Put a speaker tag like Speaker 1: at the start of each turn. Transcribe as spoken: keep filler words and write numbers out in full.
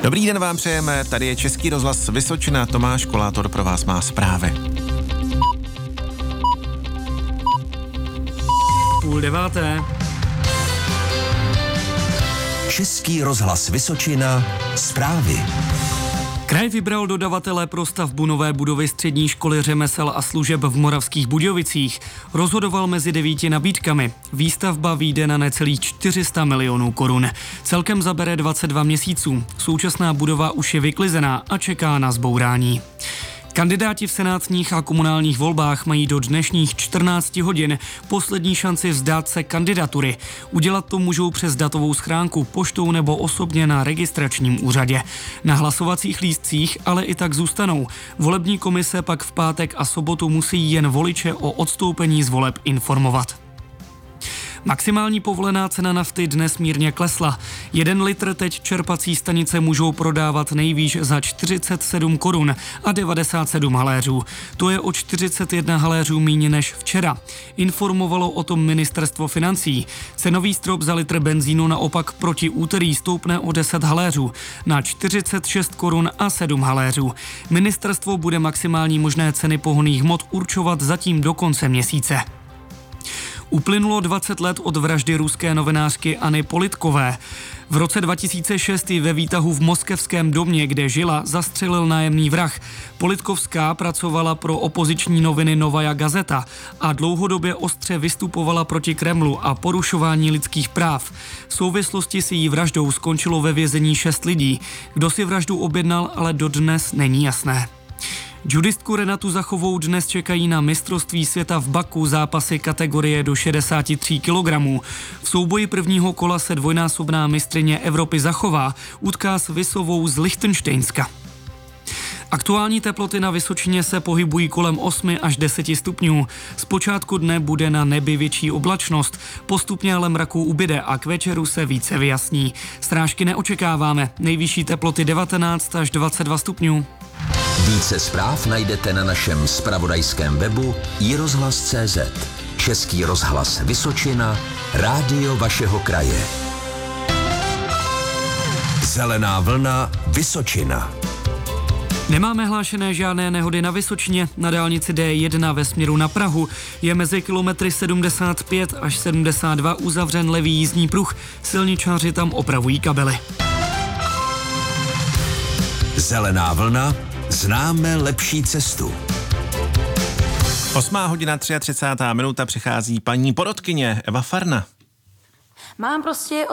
Speaker 1: Dobrý den vám přejeme, tady je Český rozhlas Vysočina, Tomáš Kolátor pro vás má zprávy.
Speaker 2: Půl deváté.
Speaker 3: Český rozhlas Vysočina, zprávy.
Speaker 2: Kraj vybral dodavatele pro stavbu nové budovy střední školy řemesel a služeb v Moravských Budějovicích. Rozhodoval mezi devíti nabídkami. Výstavba vyjde na necelých čtyři sta milionů korun. Celkem zabere dvacet dva měsíců. Současná budova už je vyklizená a čeká na zbourání. Kandidáti v senátních a komunálních volbách mají do dnešních čtrnácti hodin poslední šanci vzdát se kandidatury. Udělat to můžou přes datovou schránku, poštou nebo osobně na registračním úřadě. Na hlasovacích lístcích ale i tak zůstanou. Volební komise pak v pátek a sobotu musí jen voliče o odstoupení z voleb informovat. Maximální povolená cena nafty dnes mírně klesla. Jeden litr teď čerpací stanice můžou prodávat nejvýš za čtyřicet sedm korun a devadesát sedm haléřů. To je o čtyřicet jedna haléřů míň než včera. Informovalo o tom ministerstvo financí. Cenový strop za litr benzínu naopak proti úterý stoupne o deset haléřů na čtyřicet šest korun a sedm haléřů. Ministerstvo bude maximální možné ceny pohonných hmot určovat zatím do konce měsíce. Uplynulo dvacet let od vraždy ruské novinářky Anny Politkové. V roce dva tisíce šest ve výtahu v moskevském domě, kde žila, zastřelil nájemný vrah. Politkovská pracovala pro opoziční noviny Novaja Gazeta a dlouhodobě ostře vystupovala proti Kremlu a porušování lidských práv. V souvislosti s její vraždou skončilo ve vězení šest lidí. Kdo si vraždu objednal, ale dodnes není jasné. Judistku Renatu Zachovou dnes čekají na mistrovství světa v Baku zápasy kategorie do šedesáti tří kilogramů. V souboji prvního kola se dvojnásobná mistryně Evropy Zachová utká s Visovou z Lichtenštejnska. Aktuální teploty na Vysočině se pohybují kolem osmi až deseti stupňů. Z počátku dne bude na nebi větší oblačnost, postupně ale mraků ubyde a k večeru se více vyjasní. Srážky neočekáváme, nejvyšší teploty devatenáct až dvacet dva stupňů.
Speaker 3: Více zpráv najdete na našem zpravodajském webu i rozhlas tečka cé zet. Český rozhlas Vysočina, rádio vašeho kraje. Zelená vlna Vysočina.
Speaker 2: Nemáme hlášené žádné nehody na Vysočině. Na dálnici D jedna ve směru na Prahu je mezi kilometry sedmdesát pět až sedmdesát dva uzavřen levý jízdní pruh. Silničáři tam opravují kabely.
Speaker 3: Zelená vlna, známe lepší cestu.
Speaker 1: Osmá hodina třicátá minuta přichází paní porotkyně Eva Farna.
Speaker 4: Mám prostě